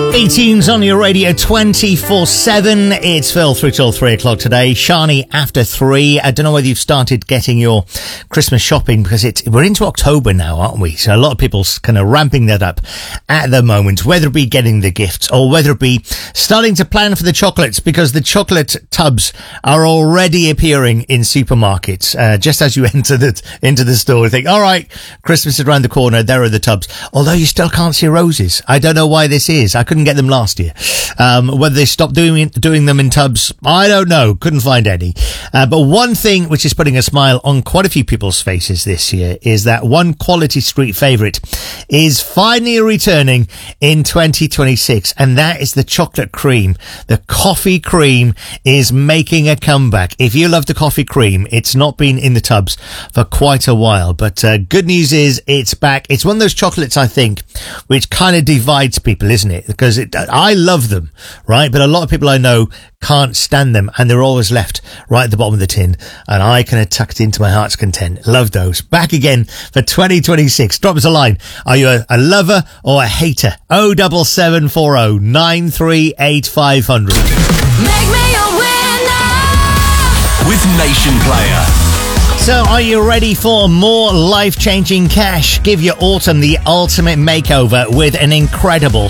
Tunes on your radio 24/7. It's Phil through till 3 o'clock today. Shani after 3. I don't know whether you've started getting your Christmas shopping, because we're into October now, aren't we? So a lot of people's kind of ramping that up at the moment, whether it be getting the gifts or whether it be starting to plan for the chocolates, because the chocolate tubs are already appearing in supermarkets. Just as you enter into the store, you think, all right, Christmas is around the corner. There are the tubs. Although you still can't see roses. I don't know why this is. I couldn't get them last year. Whether they stopped doing them in tubs, I don't know. Couldn't find any. But one thing which is putting a smile on quite a few people's faces this year is that one Quality Street favourite is finally returning in 2026, and that is the chocolate cream. The coffee cream is making a comeback. If you love the coffee cream, it's not been in the tubs for quite a while, but good news is it's back. It's one of those chocolates, I think, which kind of divides people, isn't it? Because I love them, right? But a lot of people I know can't stand them, and they're always left right at the bottom of the tin, and I kind of tucked into my heart's content. Love those. Back again for 2026. Drop us a line. Are you a lover or a hater? 07740 938 500. Make me a winner with Nation Player. So, are you ready for more life-changing cash? Give your autumn the ultimate makeover with an incredible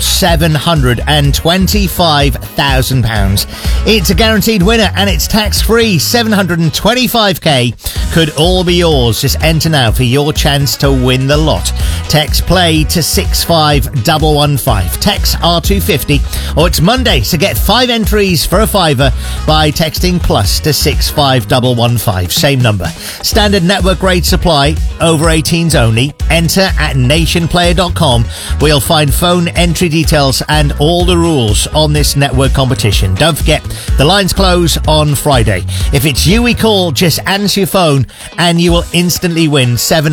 £725,000. It's a guaranteed winner and it's tax-free. 725k could all be yours. Just enter now for your chance to win the lot. Text play to 65115. Text R250, or it's Monday, so get 5 entries for a fiver by texting plus to 65115. Same number. Standard network rate supply, over 18s only. Enter at nationplayer.com, where you'll find phone entry details and all the rules on this network competition. Don't forget, the lines close on Friday. If it's you we call, just answer your phone and you will instantly win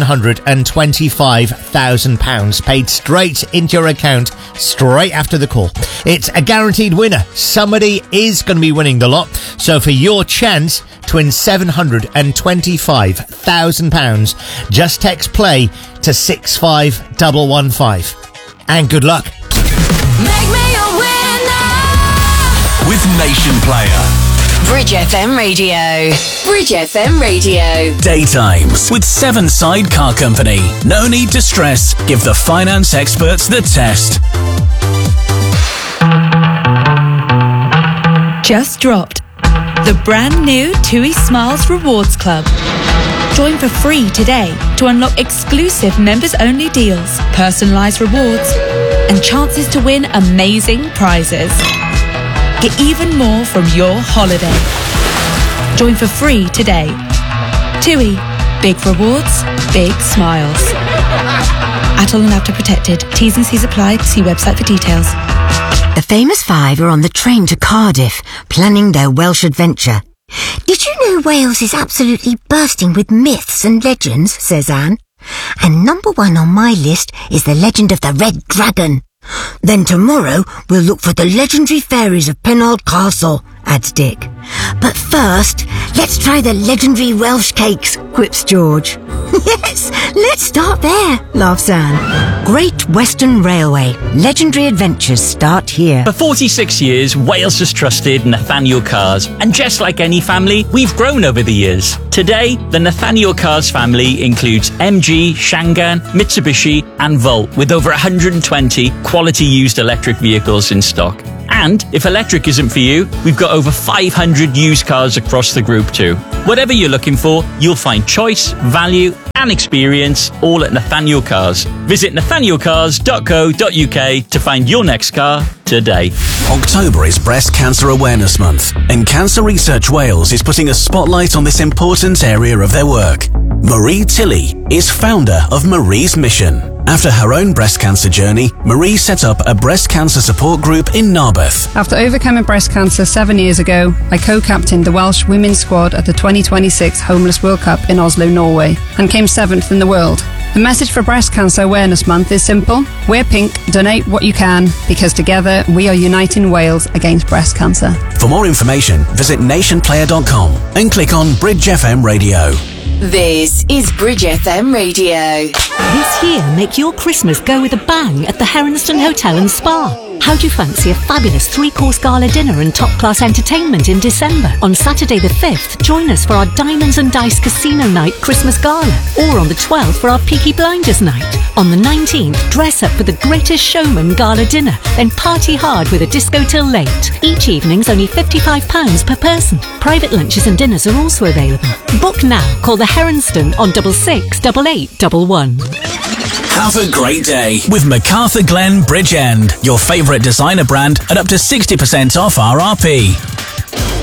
£725,000 paid straight into your account straight after the call. It's a guaranteed winner. Somebody is going to be winning the lot. So for your chance to win £725,000, just text play to 65115. And good luck. Make me a winner with Nation Player. Bridge FM Radio. Bridge FM Radio. Daytimes with Seven Side Car Company. No need to stress. Give the finance experts the test. Just dropped the brand new TUI Smiles Rewards Club. Join for free today to unlock exclusive members-only deals, personalised rewards, and chances to win amazing prizes. Get even more from your holiday. Join for free today. TUI. Big rewards, big smiles. Atoll and After Protected. T's and C's apply. See website for details. The famous five are on the train to Cardiff, planning their Welsh adventure. Did you know Wales is absolutely bursting with myths and legends, says Anne. And number one on my list is the legend of the Red Dragon. Then tomorrow we'll look for the legendary fairies of Penarth Castle, adds Dick. But first, let's try the legendary Welsh cakes, quips George. Yes, let's start there, laughs Anne. Great Western Railway. Legendary adventures start here. For 46 years, Wales has trusted Nathaniel Cars. And just like any family, we've grown over the years. Today, the Nathaniel Cars family includes MG, Shangan, Mitsubishi and Volt, with over 120 quality used electric vehicles in stock. And if electric isn't for you, we've got over 500 used cars across the group too. Whatever you're looking for, you'll find choice, value and experience all at Nathaniel Cars. Visit nathanielcars.co.uk to find your next car today. October is Breast Cancer Awareness Month, and Cancer Research Wales is putting a spotlight on this important area of their work. Marie Tilley is founder of Marie's Mission. After her own breast cancer journey, Marie set up a breast cancer support group in Narberth. After overcoming breast cancer 7 years ago, I co-captained the Welsh women's squad at the 2026 Homeless World Cup in Oslo, Norway, and came 7th in the world. The message for Breast Cancer Awareness Month is simple. Wear pink, donate what you can, because together we are uniting Wales against breast cancer. For more information, visit nationplayer.com and click on Bridge FM Radio. This is Bridge FM Radio. This year, make your Christmas go with a bang at the Heronston Hotel and Spa. How do you fancy a fabulous 3-course gala dinner and top-class entertainment in December? On Saturday the 5th, join us for our Diamonds and Dice Casino Night Christmas Gala, or on the 12th for our Peaky Blinders Night. On the 19th, dress up for the Greatest Showman Gala dinner, then party hard with a disco till late. Each evening's only £55 per person. Private lunches and dinners are also available. Book now. Call the Heronston on 66 8811. Have a great day with MacArthur Glen Bridgend, your favourite designer brand at up to 60% off RRP.